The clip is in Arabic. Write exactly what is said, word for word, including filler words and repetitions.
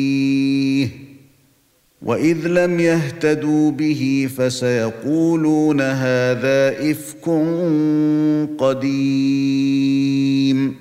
وَإِذْ لَمْ يَهْتَدُوا بِهِ فَسَيَقُولُونَ هَذَا إِفْكٌ قَدِيمٌ